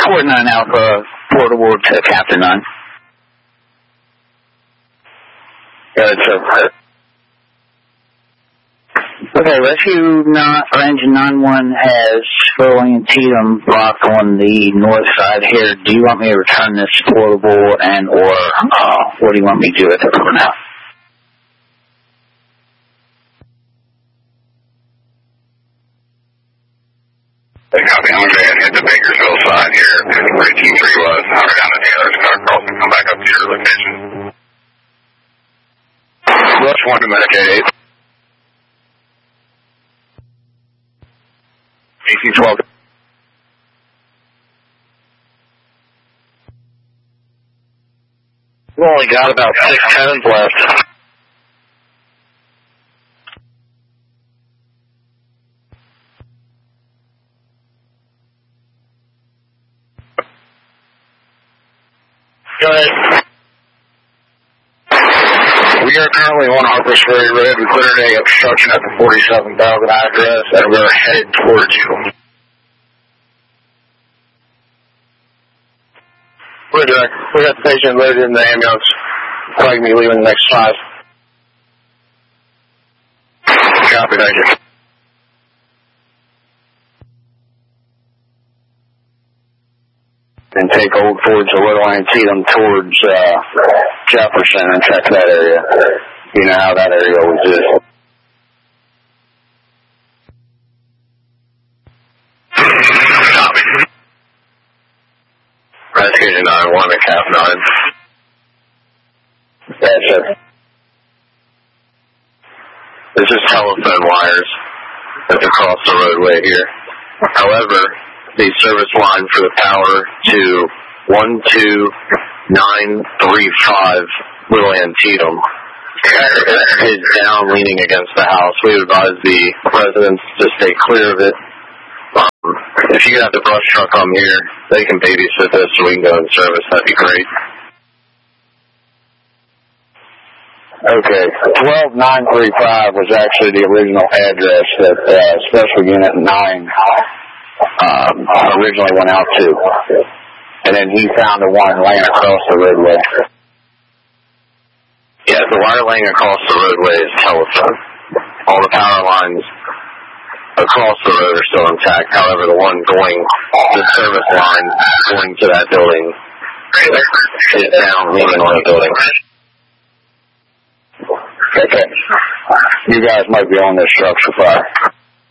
Fort 9 Alpha, portable to Captain 9. Good, sir. Okay, Rescue Engine 91 has Sterling and Tatum blocked on the north side here. Do you want me to return this portable and or what do you want me to do with it for now? Copy, I'm going to hit the Bakersville side here. 323 was. Now we're down to Taylor's car cross and come back up to your location. Rush 1 to Medicaid 8. AC 12. We've only got about 6 10s left. Go ahead. We are currently on Harper's Ferry Road. We cleared a obstruction at the 47,000 address, and we're headed towards you. We're direct. We got the patient loaded in the ambulance. Probably be leaving the next 5. Copy, thank you. And take Old Ford to Little Antietam towards Jefferson and check that area. You know how that area always is. Copy. Rescue 9-1 to Cap 9. Yes, sir. This is telephone wires that's across the roadway here. However, the service line for the power to 12935 Little Antietam is down leaning against the house. We advise the residents to stay clear of it. If you could have the brush truck come here, they can babysit this so we can go in service. That'd be great. Okay, 12935 was actually the original address that Special Unit 9 originally went out to. And then he found the one laying across the roadway. Yeah, the wire laying across the roadway is telephone. All the power lines across the road are still intact. However, the one going, the service line going to that building is down leaning on the building. Okay. You guys might be on this structure fire.